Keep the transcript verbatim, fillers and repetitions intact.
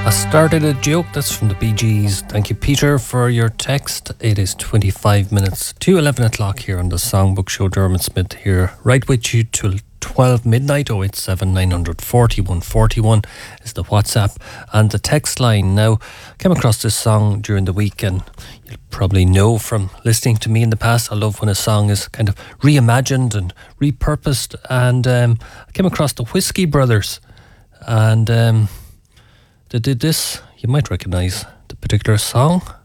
I started a joke, that's from the Bee Gees. Thank you, Peter, for your text. It is twenty-five minutes to eleven o'clock here on the Songbook Show. Dermot Smith here, right with you till twelve midnight. oh eight seven, nine four one, four one is the WhatsApp and the text line. Now, I came across this song during the week, and you'll probably know from listening to me in the past, I love when a song is kind of reimagined and repurposed. And um, I came across the Whiskey Brothers, and um, they did this. You might recognise the particular song.